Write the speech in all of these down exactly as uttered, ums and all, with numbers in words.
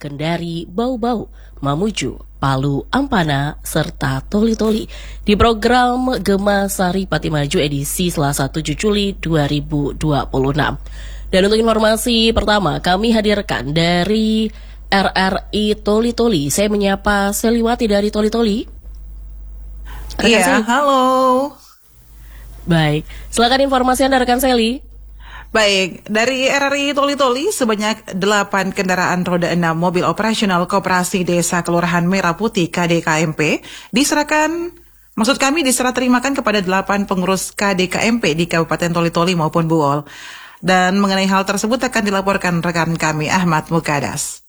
Kendari, Bau-Bau, Mamuju, Palu, Ampana, serta Toli-Toli di program Gema Sari Pati Maju edisi Selasa tujuh Juli dua ribu dua puluh enam. Dan untuk informasi pertama kami hadirkan dari R R I Toli-Toli. Saya menyapa Seliwati dari Toli-Toli. Iya, halo. Baik, silakan informasi Anda rekan Seli. Baik, dari R R I Toli-Toli sebanyak delapan kendaraan roda enam mobil operasional Koperasi Desa Kelurahan Merah Putih K D K M P diserahkan, maksud kami diserah terimakan kepada delapan pengurus K D K M P di Kabupaten Toli-Toli maupun Buol. Dan mengenai hal tersebut akan dilaporkan rekan kami Ahmad Mukadas.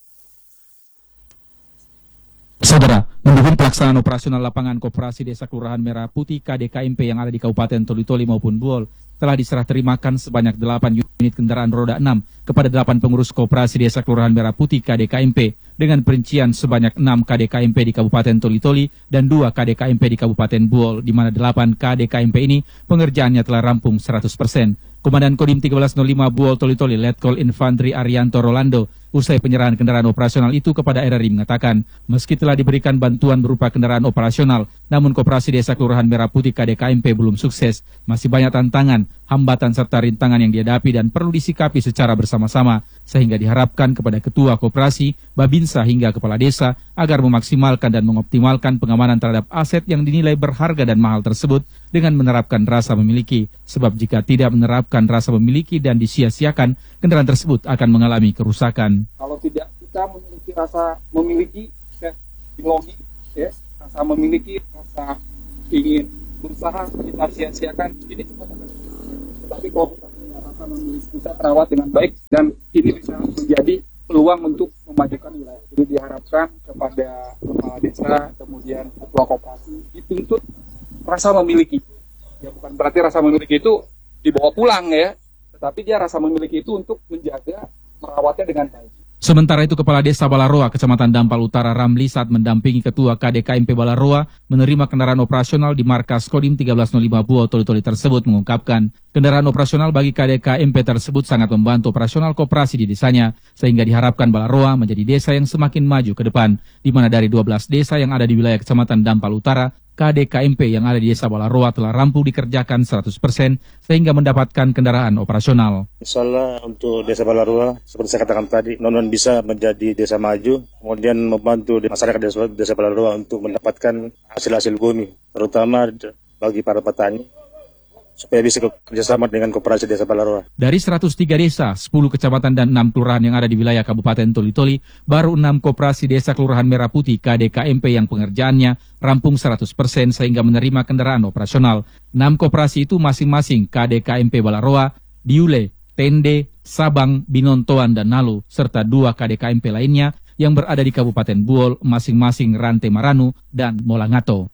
Saudara, mendukung pelaksanaan operasional lapangan Koperasi Desa Kelurahan Merah Putih K D K M P yang ada di Kabupaten Toli-Toli maupun Buol, telah diserah terimakan sebanyak delapan unit kendaraan roda enam kepada delapan pengurus Koperasi Desa Kelurahan Merah Putih K D K M P dengan perincian sebanyak enam K D K M P di Kabupaten Toli-Toli dan dua K D K M P di Kabupaten Buol, di mana delapan K D K M P ini pengerjaannya telah rampung seratus persen. Komandan Kodim tiga belas nol lima Buol Toli-Toli Letkol Infantri Arianto Rolando usai penyerahan kendaraan operasional itu kepada R R I mengatakan, meski telah diberikan bantuan berupa kendaraan operasional, namun Koperasi Desa Kelurahan Merah Putih K D K M P belum sukses. Masih banyak tantangan, hambatan serta rintangan yang dihadapi dan perlu disikapi secara bersama-sama, sehingga diharapkan kepada Ketua Koperasi, Babinsa hingga Kepala Desa agar memaksimalkan dan mengoptimalkan pengamanan terhadap aset yang dinilai berharga dan mahal tersebut dengan menerapkan rasa memiliki. Sebab jika tidak menerapkan rasa memiliki dan disia-siakan, kendaraan tersebut akan mengalami kerusakan. Kalau tidak kita memiliki rasa memiliki, ya, logis, ya, rasa memiliki, rasa ingin berusaha, kita sia-siakan, ini cepat akan. Tapi kalau kita punya rasa memiliki, bisa terawat dengan baik, dan ini bisa menjadi peluang untuk memajukan wilayah. Jadi diharapkan kepada kepala desa, kemudian ketua koperasi, dituntut rasa memiliki. Ya, bukan berarti rasa memiliki itu dibawa pulang ya, tetapi dia rasa memiliki itu untuk menjaga, merawatnya dengan baik. Sementara itu, Kepala Desa Balaroa, Kecamatan Dampal Utara Ramli saat mendampingi Ketua K D K M P Balaroa menerima kendaraan operasional di markas Kodim tiga belas nol lima Buol Toli-Toli tersebut mengungkapkan, kendaraan operasional bagi K D K M P tersebut sangat membantu operasional koperasi di desanya, sehingga diharapkan Balaroa menjadi desa yang semakin maju ke depan, di mana dari dua belas desa yang ada di wilayah Kecamatan Dampal Utara, K D K M P yang ada di Desa Balaroa telah rampung dikerjakan seratus persen sehingga mendapatkan kendaraan operasional. Insyaallah untuk Desa Balaroa, seperti saya katakan tadi, non-non bisa menjadi desa maju, kemudian membantu masyarakat Desa, desa Balaroa untuk mendapatkan hasil-hasil bumi, terutama bagi para petani, supaya bisa kerjasama dengan Koperasi Desa Balaroa. Dari seratus tiga desa, sepuluh kecamatan dan enam kelurahan yang ada di wilayah Kabupaten Toli-Toli, baru enam Koperasi Desa Kelurahan Merah Putih K D K M P yang pengerjaannya rampung seratus persen sehingga menerima kendaraan operasional. enam koperasi itu masing-masing K D K M P Balaroa, Diule, Tende, Sabang, Binontoan, dan Nalu, serta dua K D K M P lainnya yang berada di Kabupaten Buol, masing-masing Rante Maranu dan Molangato.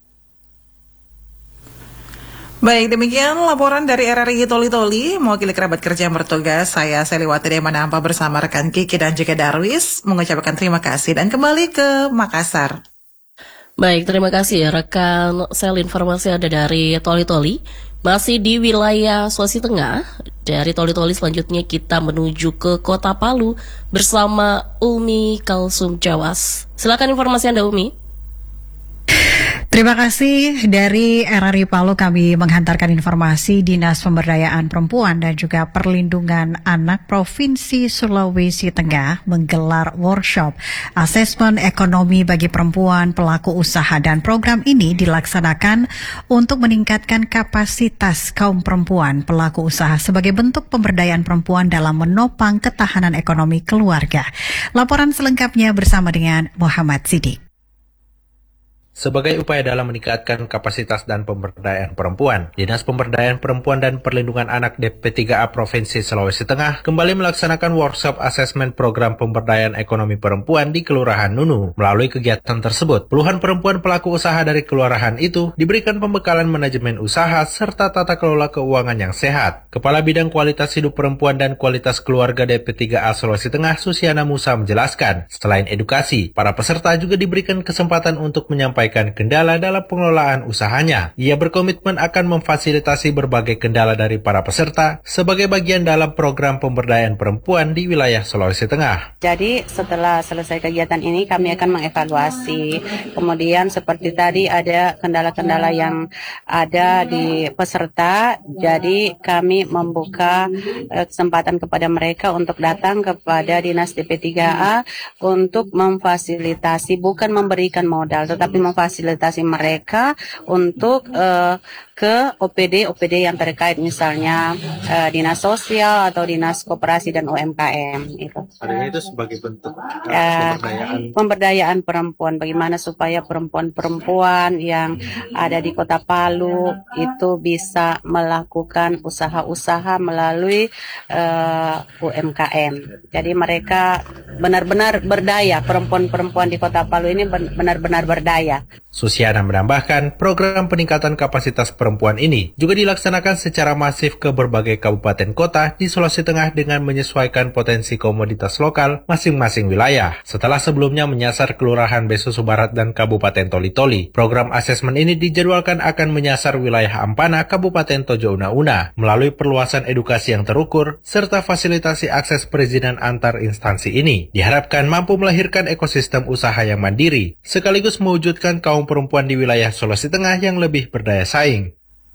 Baik, demikian laporan dari R R I Toli-Toli. Mewakili kerabat kerja yang bertugas, saya Seliwati Demanampa bersama rekan Kiki dan juga Darwis mengucapkan terima kasih dan kembali ke Makassar. Baik, terima kasih rekan Sel, informasi ada dari Toli-Toli. Masih di wilayah Sulawesi Tengah, dari Toli-Toli selanjutnya kita menuju ke Kota Palu bersama Umi Kalsum Jawas. Silakan informasi Anda, Umi. Terima kasih. Dari R R I Palu kami menghantarkan informasi Dinas Pemberdayaan Perempuan dan juga Perlindungan Anak Provinsi Sulawesi Tengah menggelar workshop asesmen ekonomi bagi perempuan pelaku usaha, dan program ini dilaksanakan untuk meningkatkan kapasitas kaum perempuan pelaku usaha sebagai bentuk pemberdayaan perempuan dalam menopang ketahanan ekonomi keluarga. Laporan selengkapnya bersama dengan Muhammad Sidik. Sebagai upaya dalam meningkatkan kapasitas dan pemberdayaan perempuan, Dinas Pemberdayaan Perempuan dan Perlindungan Anak D P tiga A Provinsi Sulawesi Tengah kembali melaksanakan workshop asesmen program pemberdayaan ekonomi perempuan di Kelurahan Nunu. Melalui kegiatan tersebut, puluhan perempuan pelaku usaha dari kelurahan itu diberikan pembekalan manajemen usaha serta tata kelola keuangan yang sehat. Kepala Bidang Kualitas Hidup Perempuan dan Kualitas Keluarga D P tiga A Sulawesi Tengah, Susiana Musa menjelaskan, selain edukasi, para peserta juga diberikan kesempatan untuk menyampaikan menyampaikan kendala dalam pengelolaan usahanya. Ia berkomitmen akan memfasilitasi berbagai kendala dari para peserta sebagai bagian dalam program pemberdayaan perempuan di wilayah Sulawesi Tengah. Jadi setelah selesai kegiatan ini kami akan mengevaluasi. Kemudian seperti tadi ada kendala-kendala yang ada di peserta, jadi kami membuka eh, kesempatan kepada mereka untuk datang kepada Dinas D P tiga A untuk memfasilitasi, bukan memberikan modal, tetapi memfasilitasi mereka untuk uh, ke O P D O P D yang terkait, misalnya uh, Dinas Sosial atau Dinas Koperasi dan U M K M. Itu. Adanya itu sebagai bentuk uh, pemberdayaan. pemberdayaan perempuan. Bagaimana supaya perempuan-perempuan yang ada di Kota Palu itu bisa melakukan usaha-usaha melalui uh, U M K M. Jadi mereka benar-benar berdaya. Perempuan-perempuan di Kota Palu ini benar-benar berdaya. Susiana menambahkan, program peningkatan kapasitas perempuan ini juga dilaksanakan secara masif ke berbagai kabupaten kota di Sulawesi Tengah dengan menyesuaikan potensi komoditas lokal masing-masing wilayah. Setelah sebelumnya menyasar Kelurahan Besusu Barat dan Kabupaten Toli-Toli, program asesmen ini dijadwalkan akan menyasar wilayah Ampana, Kabupaten Tojo Una-Una melalui perluasan edukasi yang terukur serta fasilitasi akses perizinan antar instansi ini. Diharapkan mampu melahirkan ekosistem usaha yang mandiri, sekaligus mewujudkan kaum perempuan di wilayah Sulawesi Tengah yang lebih berdaya saing.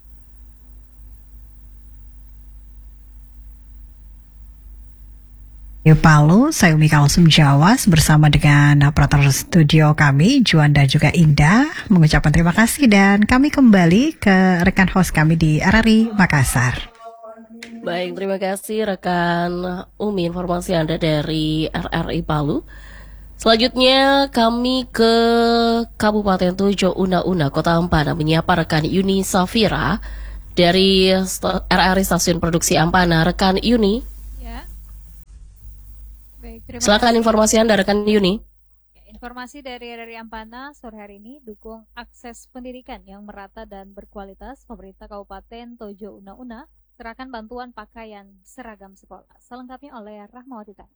Di Palu, saya Umi Kalsum Jawas bersama dengan operator studio kami, Juan dan juga Indah, mengucapkan terima kasih dan kami kembali ke rekan host kami di R R I Makassar. Baik, terima kasih rekan Umi, informasi Anda dari R R I Palu. Selanjutnya kami ke Kabupaten Tojo Una-Una, Kota Ampana, menyapa rekan Yuni Safira dari R R I Stasiun Produksi Ampana. Rekan Yuni, ya. Baik, terima silakan kasih. Informasi Anda, rekan Yuni. Informasi dari R R I Ampana sore hari ini, dukung akses pendidikan yang merata dan berkualitas. Pemerintah Kabupaten Tojo Una-Una serahkan bantuan pakaian seragam sekolah. Selengkapnya oleh Rahmawati Tani.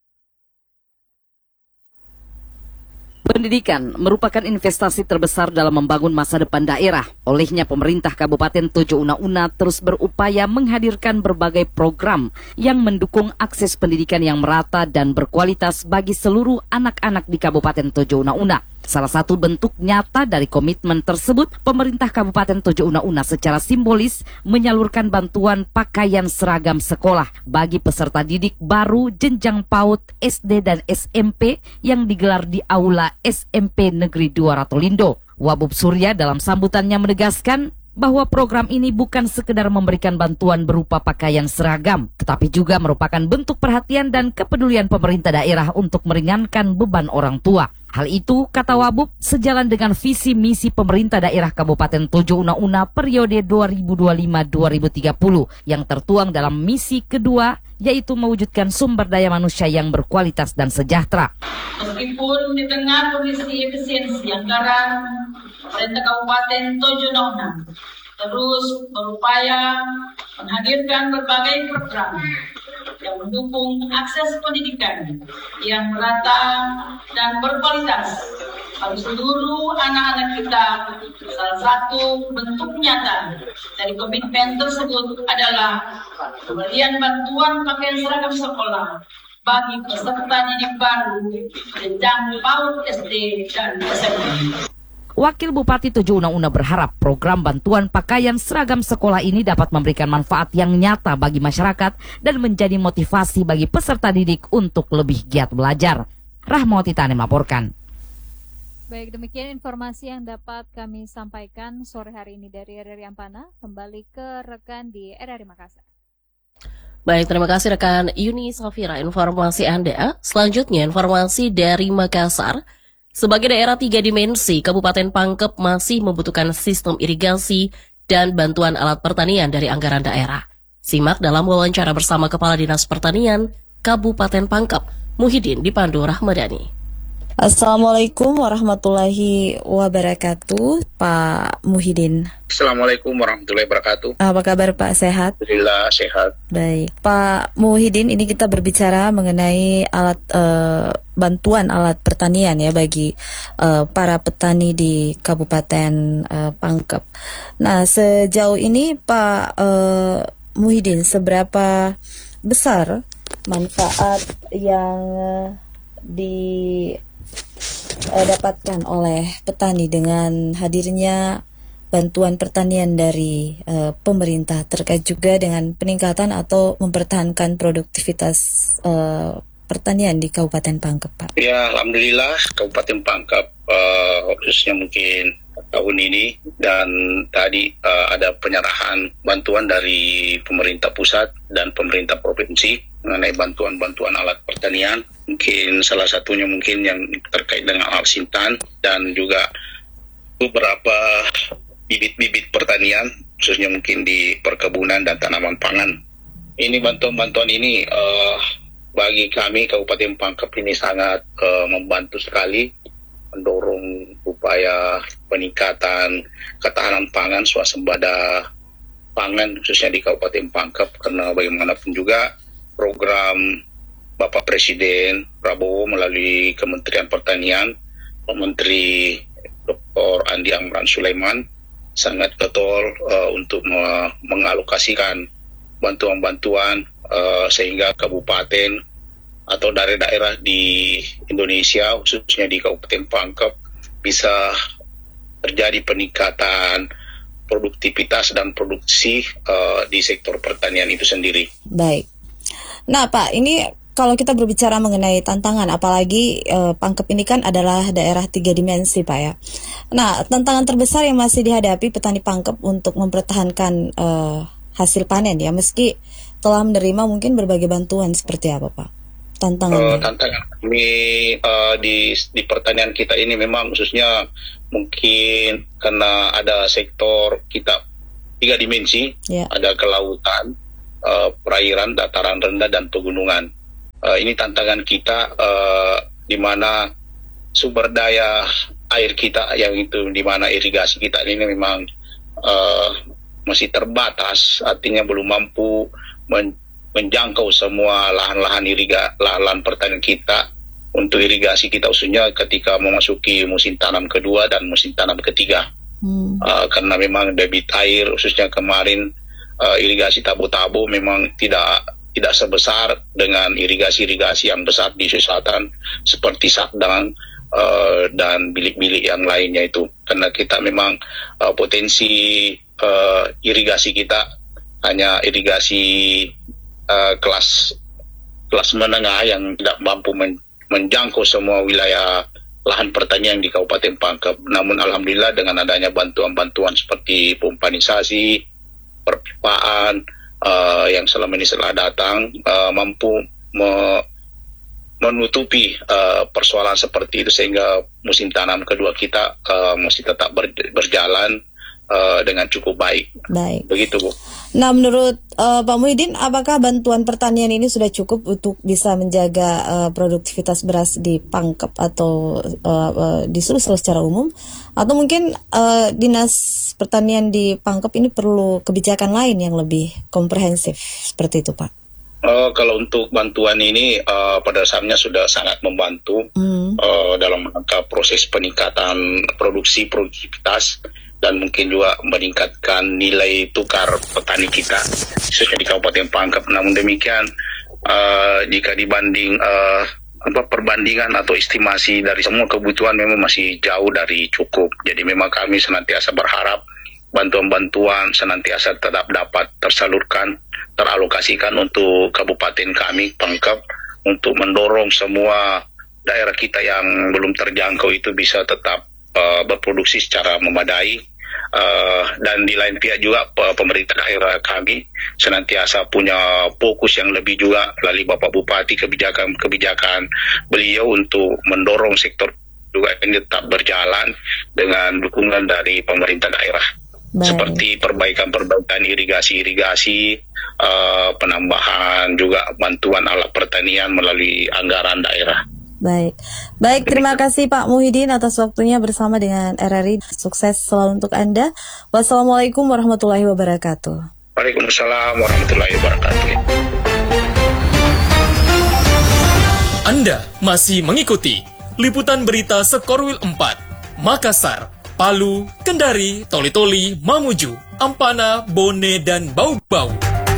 Pendidikan merupakan investasi terbesar dalam membangun masa depan daerah. Olehnya pemerintah Kabupaten Tojo Una-Una terus berupaya menghadirkan berbagai program yang mendukung akses pendidikan yang merata dan berkualitas bagi seluruh anak-anak di Kabupaten Tojo Una-Una. Salah satu bentuk nyata dari komitmen tersebut, pemerintah Kabupaten Tojo Una-Una secara simbolis menyalurkan bantuan pakaian seragam sekolah bagi peserta didik baru jenjang PAUD, S D, dan S M P yang digelar di Aula S M P Negeri dua Ratolindo. Wabub Surya dalam sambutannya menegaskan bahwa program ini bukan sekedar memberikan bantuan berupa pakaian seragam, tetapi juga merupakan bentuk perhatian dan kepedulian pemerintah daerah untuk meringankan beban orang tua. Hal itu, kata Wabub, sejalan dengan visi misi pemerintah daerah Kabupaten Tojo Una-Una periode dua ribu dua puluh lima sampai dua ribu tiga puluh yang tertuang dalam misi kedua, yaitu mewujudkan sumber daya manusia yang berkualitas dan sejahtera. Meskipun di tengah kondisi efisiensi anggaran, pemerintah Kabupaten Tojo Una-Una terus berupaya menghadirkan berbagai program yang mendukung akses pendidikan yang merata dan berkualitas bagi seluruh anak-anak kita. Salah satu bentuk nyata dari komitmen tersebut adalah pemberian bantuan pakaian seragam sekolah bagi peserta didik baru jenjang PAUD, S D, dan S M P. Wakil Bupati Tojo Una-Una berharap program bantuan pakaian seragam sekolah ini dapat memberikan manfaat yang nyata bagi masyarakat dan menjadi motivasi bagi peserta didik untuk lebih giat belajar. Rahmawati Tani melaporkan. Baik, demikian informasi yang dapat kami sampaikan sore hari ini dari R R I Ampana. Kembali ke rekan di R R I Makassar. Baik, terima kasih rekan Yuni Safira informasi Anda. Selanjutnya informasi dari Makassar. Sebagai daerah tiga dimensi, Kabupaten Pangkep masih membutuhkan sistem irigasi dan bantuan alat pertanian dari anggaran daerah. Simak dalam wawancara bersama Kepala Dinas Pertanian Kabupaten Pangkep, Muhyiddin Dipandu Rahmadani. Assalamualaikum warahmatullahi wabarakatuh, Pak Muhyiddin. Assalamualaikum warahmatullahi wabarakatuh. Apa kabar Pak, sehat? Alhamdulillah sehat. Baik, Pak Muhyiddin, ini kita berbicara mengenai alat uh, bantuan alat pertanian ya bagi uh, para petani di Kabupaten uh, Pangkep. Nah, sejauh ini Pak uh, Muhyiddin, seberapa besar manfaat yang uh, di Uh, dapatkan oleh petani dengan hadirnya bantuan pertanian dari uh, pemerintah, terkait juga dengan peningkatan atau mempertahankan produktivitas uh, pertanian di Kabupaten Pangkep, Pak? Ya, alhamdulillah Kabupaten Pangkep uh, khususnya mungkin tahun ini dan tadi uh, ada penyerahan bantuan dari pemerintah pusat dan pemerintah provinsi mengenai bantuan-bantuan alat pertanian. Mungkin salah satunya mungkin yang terkait dengan alat sintan dan juga beberapa bibit-bibit pertanian, khususnya mungkin di perkebunan dan tanaman pangan. Ini bantuan-bantuan ini uh, bagi kami Kabupaten Pangkep ini sangat uh, membantu sekali, mendorong upaya peningkatan ketahanan pangan, swasembada pangan khususnya di Kabupaten Pangkep, karena bagaimanapun juga program Bapak Presiden Prabowo melalui Kementerian Pertanian, Pak Menteri Doktor Andi Amran Sulaiman sangat getol uh, untuk me- mengalokasikan bantuan-bantuan uh, sehingga kabupaten atau daerah-daerah di Indonesia khususnya di Kabupaten Pangkep bisa terjadi peningkatan produktivitas dan produksi uh, di sektor pertanian itu sendiri. Baik. Nah Pak, ini kalau kita berbicara mengenai tantangan, apalagi eh, Pangkep ini kan adalah daerah tiga dimensi, Pak ya. Nah, tantangan terbesar yang masih dihadapi petani Pangkep untuk mempertahankan eh, hasil panen ya, meski telah menerima mungkin berbagai bantuan, seperti apa, Pak? Tantangannya? Uh, tantangan kami uh, di di pertanian kita ini memang khususnya mungkin karena ada sektor kita tiga dimensi, yeah. Ada kelautan, uh, perairan, dataran rendah dan pegunungan. Uh, ini tantangan kita uh, di mana sumber daya air kita yang itu di mana irigasi kita ini memang uh, masih terbatas, artinya belum mampu men- menjangkau semua lahan-lahan iriga lahan pertanian kita untuk irigasi kita khususnya ketika memasuki musim tanam kedua dan musim tanam ketiga. Hmm. Uh, karena memang debit air khususnya kemarin uh, irigasi tabo-tabo memang tidak tidak sebesar dengan irigasi-irigasi yang besar di selatan seperti Sakdang uh, dan bilik-bilik yang lainnya itu. Karena kita memang uh, potensi uh, irigasi kita hanya irigasi uh, kelas kelas menengah yang tidak mampu men- menjangkau semua wilayah lahan pertanian di Kabupaten Pangkep. Namun alhamdulillah dengan adanya bantuan-bantuan seperti pompanisasi, perpipaan, Uh, yang selama ini telah datang uh, mampu me- menutupi uh, persoalan seperti itu sehingga musim tanam kedua kita uh, masih tetap ber- berjalan uh, dengan cukup baik. Baik. Begitu, Bu. Nah, menurut uh, Pak Muhyiddin, apakah bantuan pertanian ini sudah cukup untuk bisa menjaga uh, produktivitas beras di Pangkep atau uh, uh, di Sulsel secara umum? Atau mungkin uh, Dinas Pertanian di Pangkep ini perlu kebijakan lain yang lebih komprehensif seperti itu, Pak? Uh, kalau untuk bantuan ini uh, pada dasarnya sudah sangat membantu hmm. uh, dalam rangka proses peningkatan produksi produktivitas dan mungkin juga meningkatkan nilai tukar petani kita khususnya di Kabupaten Pangkep. Namun demikian uh, jika dibanding uh, apa perbandingan atau estimasi dari semua kebutuhan memang masih jauh dari cukup. Jadi memang kami senantiasa berharap bantuan-bantuan senantiasa tetap dapat tersalurkan, teralokasikan untuk kabupaten kami Pangkep untuk mendorong semua daerah kita yang belum terjangkau itu bisa tetap uh, berproduksi secara memadai. Uh, dan di lain pihak juga pemerintah daerah kami senantiasa punya fokus yang lebih juga melalui Bapak Bupati kebijakan-kebijakan beliau untuk mendorong sektor juga ini tetap berjalan dengan dukungan dari pemerintah daerah. Baik. Seperti perbaikan-perbaikan irigasi-irigasi, uh, penambahan juga bantuan alat pertanian melalui anggaran daerah. Baik, baik terima kasih Pak Muhyiddin atas waktunya bersama dengan R R I. Sukses selalu untuk Anda. Wassalamualaikum warahmatullahi wabarakatuh. Waalaikumsalam warahmatullahi wabarakatuh. Anda masih mengikuti liputan berita Skorwil empat, Makassar, Palu, Kendari, Toli-Toli, Mamuju, Ampana, Bone, dan Bau-Bau.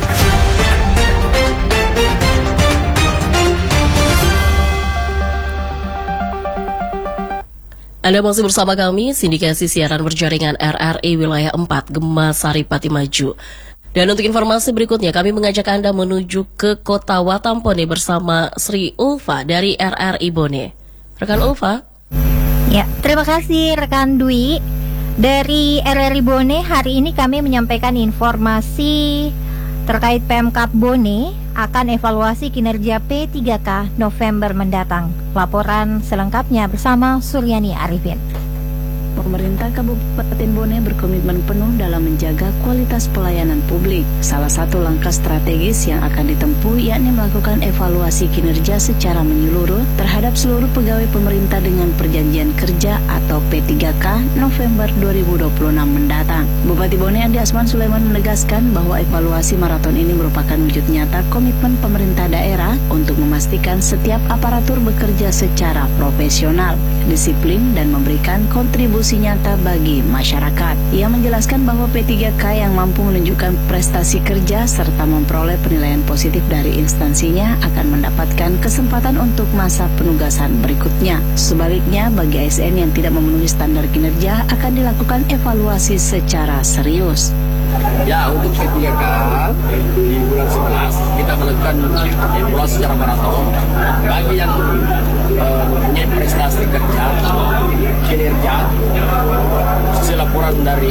Anda masih bersama kami, sindikasi siaran berjaringan R R I Wilayah empat, Gemasari Pati Maju. Dan untuk informasi berikutnya, kami mengajak Anda menuju ke kota Watampone bersama Sri Ulfa dari R R I Bone. Rekan Ulfa? Ya, terima kasih rekan Dwi. Dari R R I Bone, hari ini kami menyampaikan informasi terkait Pemkab Bone akan evaluasi kinerja P tiga K November mendatang. Laporan selengkapnya bersama Suryani Arifin. Pemerintah Kabupaten Bone berkomitmen penuh dalam menjaga kualitas pelayanan publik. Salah satu langkah strategis yang akan ditempuh yakni melakukan evaluasi kinerja secara menyeluruh terhadap seluruh pegawai pemerintah dengan perjanjian kerja atau P tiga K November dua ribu dua puluh enam mendatang. Bupati Bone Andi Asman Sulaiman menegaskan bahwa evaluasi maraton ini merupakan wujud nyata komitmen pemerintah daerah untuk memastikan setiap aparatur bekerja secara profesional, disiplin, dan memberikan kontribusi nyata bagi masyarakat. Ia menjelaskan bahwa P tiga K yang mampu menunjukkan prestasi kerja serta memperoleh penilaian positif dari instansinya akan mendapatkan kesempatan untuk masa penugasan berikutnya. Sebaliknya, bagi A S N yang tidak memenuhi standar kinerja akan dilakukan evaluasi secara serius. Ya, untuk P tiga K di bulan sebelas kita melakukan evaluasi secara maraton bagi yang uh, mempunyai prestasi kerja, kinerja, sesuai laporan dari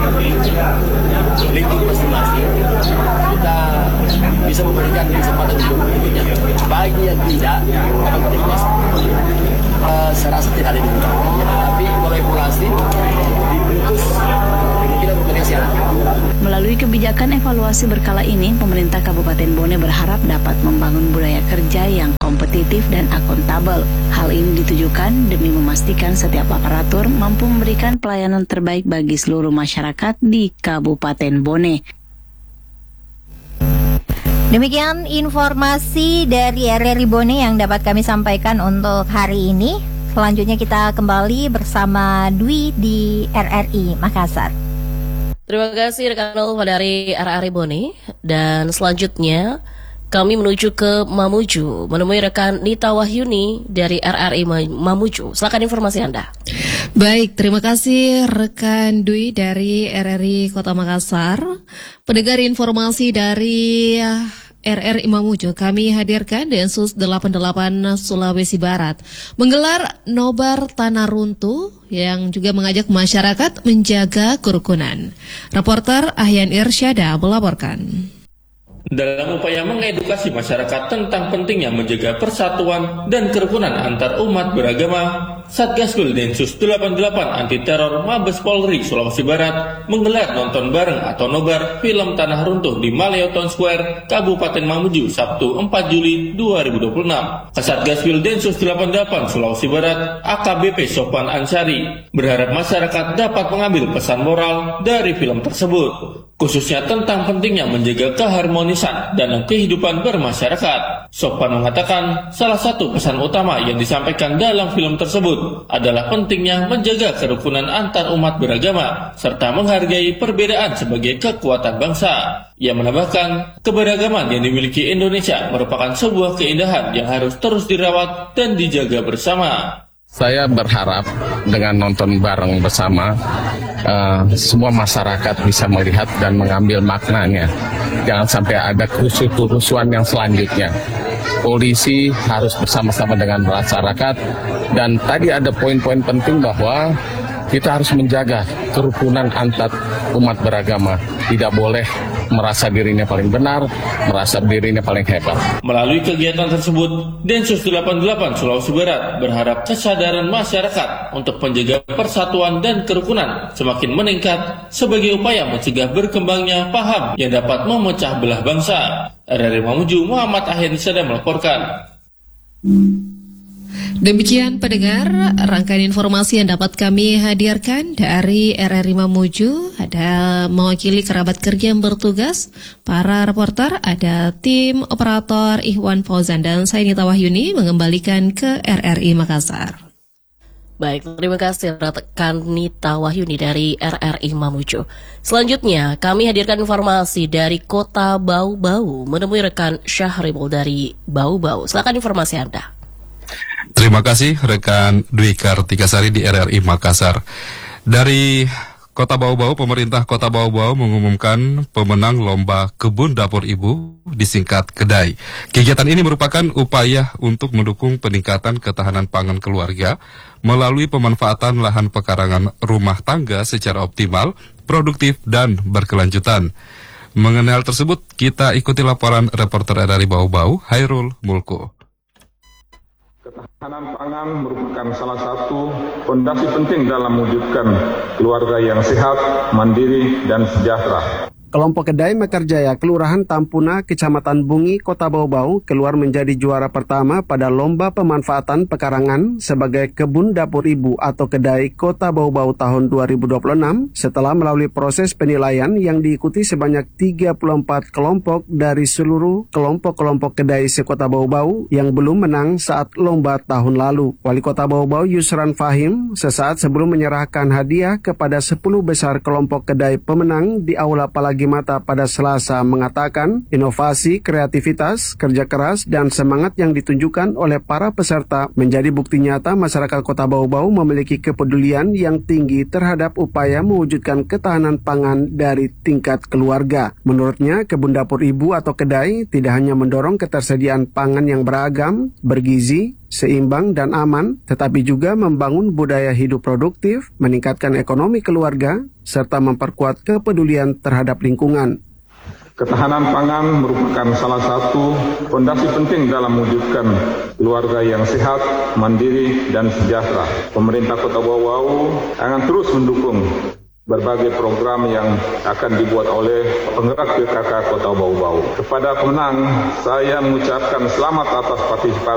lingkup masing-masing, kita bisa memberikan kesempatan untuk berikutnya. Bagi yang tidak, akan berikhlas. Uh, saya rasa tidak ada di ya, tapi kalau evaluasi diputus kemungkinan potensial. Melalui kebijakan evaluasi berkala ini, pemerintah Kabupaten Bone berharap dapat membangun budaya kerja yang kompetitif dan akuntabel. Hal ini ditujukan demi memastikan setiap aparatur mampu memberikan pelayanan terbaik bagi seluruh masyarakat di Kabupaten Bone. Demikian informasi dari R R I Bone yang dapat kami sampaikan untuk hari ini. Selanjutnya kita kembali bersama Dwi di R R I Makassar. Terima kasih rekan Ulfa dari R R I Bone. Dan selanjutnya kami menuju ke Mamuju, menemui rekan Nita Wahyuni dari R R I Mamuju. Silakan informasi Anda. Baik, terima kasih rekan Dwi dari R R I Kota Makassar. Pendengar informasi dari R R I Mamuju, kami hadirkan Densus delapan puluh delapan Sulawesi Barat menggelar nobar tanah runtuh yang juga mengajak masyarakat menjaga kerukunan. Reporter Ahyan Irsyada melaporkan. Dalam upaya mengedukasi masyarakat tentang pentingnya menjaga persatuan dan kerukunan antar umat beragama, Satgaskul Densus delapan puluh delapan Anti Teror Mabes Polri Sulawesi Barat menggelar nonton bareng atau nobar film Tanah Runtuh di Maleoton Square, Kabupaten Mamuju, Sabtu empat Juli dua ribu dua puluh enam. Kasatgaskul Densus delapan puluh delapan Sulawesi Barat A K B P Sofan Ansari berharap masyarakat dapat mengambil pesan moral dari film tersebut, khususnya tentang pentingnya menjaga keharmonisan dalam kehidupan bermasyarakat. Sofan mengatakan salah satu pesan utama yang disampaikan dalam film tersebut adalah pentingnya menjaga kerukunan antar umat beragama serta menghargai perbedaan sebagai kekuatan bangsa. Ia menambahkan, keberagaman yang dimiliki Indonesia merupakan sebuah keindahan yang harus terus dirawat dan dijaga bersama. Saya berharap dengan nonton bareng bersama, uh, semua masyarakat bisa melihat dan mengambil maknanya. Jangan sampai ada kerusuhan yang selanjutnya. Polisi harus bersama-sama dengan masyarakat, dan tadi ada poin-poin penting bahwa kita harus menjaga kerukunan antar umat beragama. Tidak boleh merasa dirinya paling benar, merasa dirinya paling hebat. Melalui kegiatan tersebut, Densus delapan puluh delapan Sulawesi Barat berharap kesadaran masyarakat untuk menjaga persatuan dan kerukunan semakin meningkat sebagai upaya mencegah berkembangnya paham yang dapat memecah belah bangsa. R R I Mamuju, Muhammad Ahyan sedang melaporkan. Demikian pendengar, rangkaian informasi yang dapat kami hadirkan dari R R I Mamuju. Ada mewakili kerabat kerja yang bertugas, para reporter, ada tim operator Ikhwan Fauzan dan saya Nita Wahyuni mengembalikan ke R R I Makassar. Baik, terima kasih rekan Nita Wahyuni dari R R I Mamuju. Selanjutnya, kami hadirkan informasi dari Kota Bau-Bau, menemui rekan Syahrimul dari Bau-Bau. Silakan informasi Anda. Terima kasih rekan Dwi Kartikasari di R R I Makassar. Dari Kota Bau-Bau, pemerintah Kota Bau-Bau mengumumkan pemenang Lomba Kebun Dapur Ibu, disingkat KEDAI. Kegiatan ini merupakan upaya untuk mendukung peningkatan ketahanan pangan keluarga melalui pemanfaatan lahan pekarangan rumah tangga secara optimal, produktif, dan berkelanjutan. Mengenai hal tersebut, kita ikuti laporan reporter R R I Bau-Bau, Hairul Mulko. Ketahanan pangan merupakan salah satu fondasi penting dalam mewujudkan keluarga yang sehat, mandiri, dan sejahtera. Kelompok KEDAI Mekarjaya, Kelurahan Tampuna, Kecamatan Bungi, Kota Bau-Bau, keluar menjadi juara pertama pada Lomba Pemanfaatan Pekarangan sebagai Kebun Dapur Ibu atau KEDAI Kota Bau-Bau tahun dua ribu dua puluh enam setelah melalui proses penilaian yang diikuti sebanyak tiga puluh empat kelompok dari seluruh kelompok-kelompok KEDAI sekota Bau-Bau yang belum menang saat lomba tahun lalu. Wali Kota Bau-Bau Yusran Fahim sesaat sebelum menyerahkan hadiah kepada sepuluh besar kelompok KEDAI pemenang di Aula Palagi Mata pada Selasa mengatakan inovasi, kreativitas, kerja keras, dan semangat yang ditunjukkan oleh para peserta menjadi bukti nyata masyarakat Kota Bau-Bau memiliki kepedulian yang tinggi terhadap upaya mewujudkan ketahanan pangan dari tingkat keluarga. Menurutnya, Kebun Dapur Ibu atau KEDAI tidak hanya mendorong ketersediaan pangan yang beragam, bergizi, seimbang dan aman, tetapi juga membangun budaya hidup produktif, meningkatkan ekonomi keluarga, serta memperkuat kepedulian terhadap lingkungan. Ketahanan pangan merupakan salah satu fondasi penting dalam mewujudkan keluarga yang sehat, mandiri, dan sejahtera. Pemerintah Kota Bau-Bau akan terus mendukung berbagai program yang akan dibuat oleh penggerak P K K Kota Bau-Bau. Kepada pemenang, saya mengucapkan selamat atas partisipasi